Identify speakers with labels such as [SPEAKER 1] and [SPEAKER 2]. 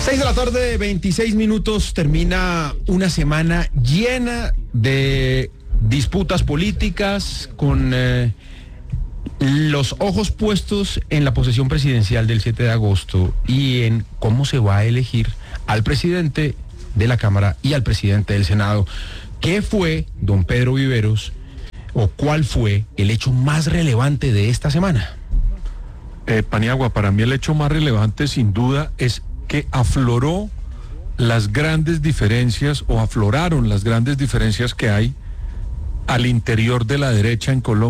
[SPEAKER 1] 6 de la tarde, 26 minutos, termina una semana llena de disputas políticas con los ojos puestos en la posesión presidencial del 7 de agosto y en cómo se va a elegir al presidente de la Cámara y al presidente del Senado. ¿Qué fue, don Pedro Viveros, o cuál fue el hecho más relevante de esta semana?
[SPEAKER 2] Paniagua, para mí el hecho más relevante sin duda es que afloraron las grandes diferencias que hay al interior de la derecha en Colombia.